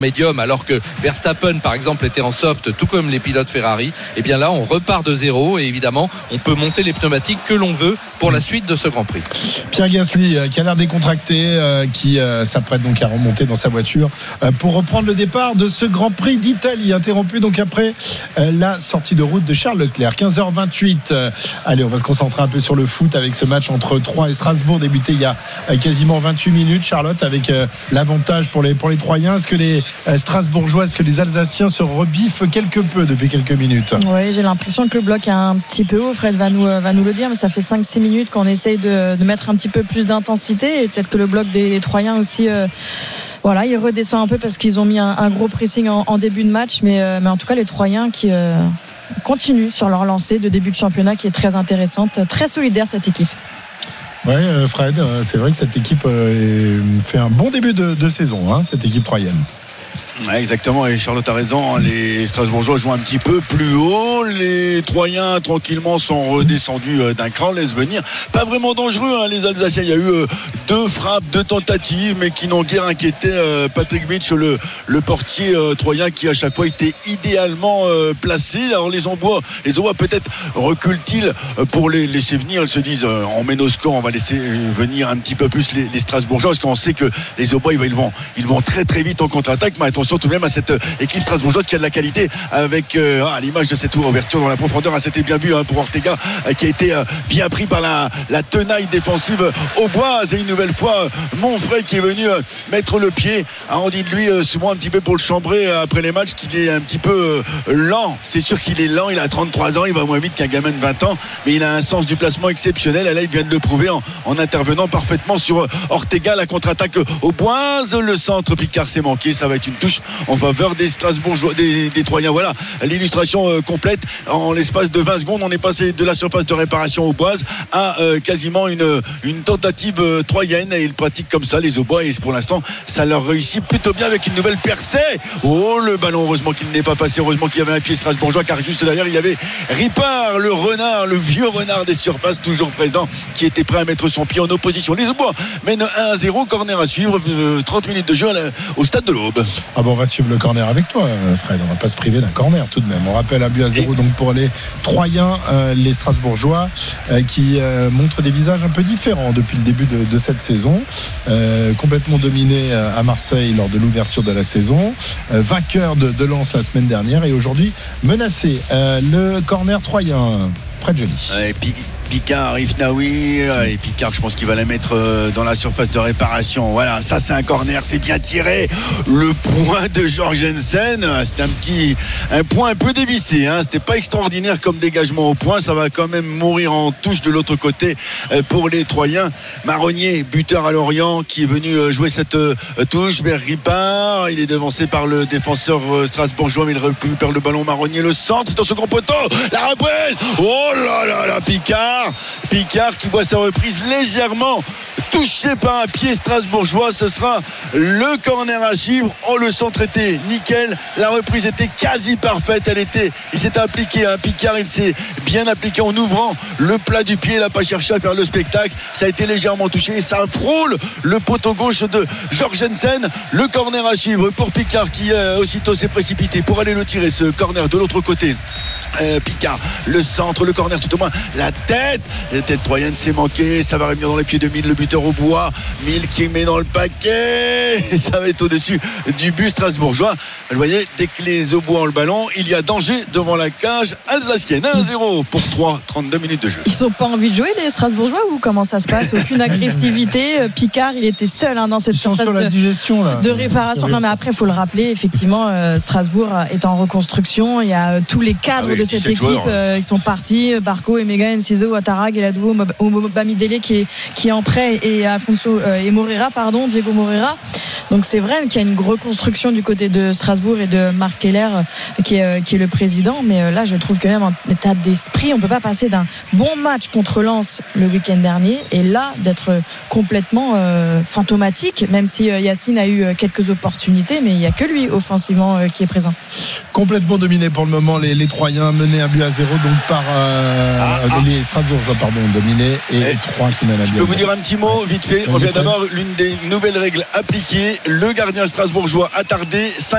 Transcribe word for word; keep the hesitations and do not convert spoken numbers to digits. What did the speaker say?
médium, alors que Verstappen par exemple était en soft, tout comme les pilotes Ferrari. Et bien là on repart de zéro et évidemment on peut monter les pneumatiques que l'on veut pour la suite de ce Grand Prix. Pierre Gasly qui a l'air décontracté, euh, qui euh, s'apprête donc à remonter dans sa voiture euh, pour reprendre le départ de ce Grand Prix d'Italie, interrompu donc après euh, la sortie de route de Charles Leclerc. Quinze heures vingt-huit, euh, allez on va se concentrer un peu sur le foot avec ce match entre Troyes et Strasbourg débuté il y a euh, quasiment vingt-huit minutes. Charlotte avec euh, l'avantage pour les, pour les Troyens. Est-ce que les Strasbourgeois, est-ce que les Alsaciens se rebiffent quelque peu depuis quelques minutes? Oui, j'ai l'impression que le bloc est un petit peu haut. Fred va nous, va nous le dire, mais ça fait cinq six minutes qu'on essaye de, de mettre un petit peu plus d'intensité et peut-être que le bloc des, des Troyens aussi euh, voilà, il redescend un peu parce qu'ils ont mis un, un gros pressing en, en début de match, mais, euh, mais en tout cas les Troyens qui euh, continuent sur leur lancée de début de championnat qui est très intéressante, très solidaire cette équipe. Oui, Fred, c'est vrai que cette équipe fait un bon début de, de saison, hein, cette équipe troyenne. Ouais, exactement, et Charlotte a raison, les Strasbourgeois jouent un petit peu plus haut, les Troyens tranquillement sont redescendus d'un cran, laisse venir, pas vraiment dangereux hein, les Alsaciens, il y a eu deux frappes, deux tentatives mais qui n'ont guère inquiété Patrick Witsch, le, le portier euh, troyen qui à chaque fois était idéalement euh, placé. Alors les Ambois, les Ambois peut-être reculent-ils pour les laisser venir, ils se disent euh, on met nos scores, on va laisser venir un petit peu plus les, les Strasbourgeois parce qu'on sait que les Ambois ils vont, ils vont très très vite en contre-attaque, mais attention tout de même à cette équipe strasbourgeoise qui a de la qualité avec euh, à l'image de cette ouverture dans la profondeur, hein, c'était bien vu hein, pour Ortega euh, qui a été euh, bien pris par la, la tenaille défensive auboise, et une nouvelle fois euh, Monfray qui est venu euh, mettre le pied, hein, on dit de lui euh, souvent un petit peu pour le chambrer euh, après les matchs qu'il est un petit peu euh, lent, c'est sûr qu'il est lent, il a trente-trois ans, il va moins vite qu'un gamin de vingt ans, mais il a un sens du placement exceptionnel, et là il vient de le prouver en, en intervenant parfaitement sur Ortega, la contre-attaque auboise, le centre Picard s'est manqué, ça va être une touche en faveur des Strasbourgeois, des, des Troyens. Voilà l'illustration euh, complète. En l'espace de vingt secondes, on est passé de la surface de réparation auboise à euh, quasiment une, une tentative euh, troyenne, et ils pratiquent comme ça les Aubois, et pour l'instant ça leur réussit plutôt bien avec une nouvelle percée. Oh, le ballon, heureusement qu'il n'est pas passé, heureusement qu'il y avait un pied strasbourgeois, car juste derrière il y avait Ripard, le renard, le vieux renard des surfaces toujours présent, qui était prêt à mettre son pied en opposition. Les Aubois mènent un à zéro, corner à suivre, euh, trente minutes de jeu à la, au stade de l'Aube. Ah bon, on va suivre le corner avec toi, Fred. On va pas se priver d'un corner tout de même. On rappelle un but à zéro donc pour les Troyens, euh, les Strasbourgeois euh, qui euh, montrent des visages un peu différents depuis le début de, de cette saison. Euh, complètement dominés à Marseille lors de l'ouverture de la saison. Euh, vainqueur de, de Lens la semaine dernière et aujourd'hui menacé. Euh, le corner troyen, près de Johnny. Et puis Picard, Ifnaoui, et Picard, je pense qu'il va la mettre dans la surface de réparation. Voilà, ça c'est un corner, c'est bien tiré. Le point de Jorgensen, c'était un petit, un point un peu dévissé, hein. C'était pas extraordinaire comme dégagement au point. Ça va quand même mourir en touche de l'autre côté pour les Troyens. Marronnier, buteur à Lorient, qui est venu jouer cette touche vers Ripard. Il est devancé par le défenseur strasbourgeois, mais il récupère le ballon. Marronnier, le centre, c'est dans ce grand poteau. La reprise. Oh là là là, Picard. Picard qui voit sa reprise légèrement touché par un pied strasbourgeois. Ce sera le corner à suivre. Oh, le centre était nickel, la reprise était quasi parfaite, elle était, il s'est appliqué à un Picard, il s'est bien appliqué en ouvrant le plat du pied, il n'a pas cherché à faire le spectacle, ça a été légèrement touché et ça frôle le poteau gauche de Jorgensen. Le corner à suivre pour Picard qui euh, aussitôt s'est précipité pour aller le tirer, ce corner de l'autre côté. Euh, Picard, le centre, le corner, tout au moins la tête, la tête troyenne s'est manquée, ça va revenir dans les pieds de Mille, le buteur au bois. Mille qui met dans le paquet, et ça va être au-dessus du but strasbourgeois. Vous voyez, dès que les Aubois ont le ballon, il y a danger devant la cage alsacienne. un à zéro pour Troyes, trente-deux minutes de jeu. Ils n'ont pas envie de jouer les Strasbourgeois, ou comment ça se passe? Aucune agressivité. Picard, il était seul hein, dans cette surface sur la digestion, là. de réparation. Non mais après il faut le rappeler, effectivement euh, Strasbourg est en reconstruction. Il y a euh, tous les cadres ah oui, de cette équipe joueurs, euh, ils sont partis, Barco, Emega, Enciso, Ouattara, Gueladou, Bamidele qui est, qui est en prêt, et Afonso euh, et Moreira, pardon, Diego Moreira. Donc c'est vrai qu'il y a une reconstruction du côté de Strasbourg et de Marc Keller qui est, qui est le président, mais là je trouve quand même en état d'esprit, on ne peut pas passer d'un bon match contre Lens le week-end dernier et là d'être complètement euh, fantomatique, même si euh, Yacine a eu quelques opportunités, mais il n'y a que lui offensivement euh, qui est présent. Complètement dominé pour le moment, les, les Troyens menés un but à zéro donc par euh, ah, ah. les Strasbourgeois pardon dominés et, et Troyes qui mènent un but. Je peux vous dire un petit mot vite fait. On vient d'avoir l'une des nouvelles règles appliquées. le gardien strasbourgeois attardé.